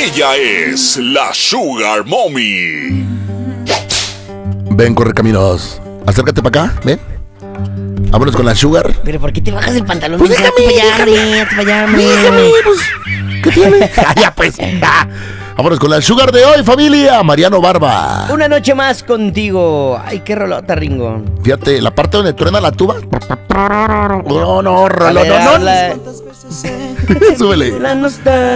Ella es la Sugar Mommy. Ven, Correcaminos. Acércate para acá, ven. Vámonos con la Sugar. ¿Pero por qué te bajas el pantalón? Pues déjame, déjame, pues. ¿Qué tiene? Ya pues. Vámonos con la Sugar de hoy, familia. Mariano Barba. Una noche más contigo. Ay, qué rolota, Ringo. Fíjate, la parte donde truena la tuba. No, A ver, no. habla. Súbele. La nostalgia.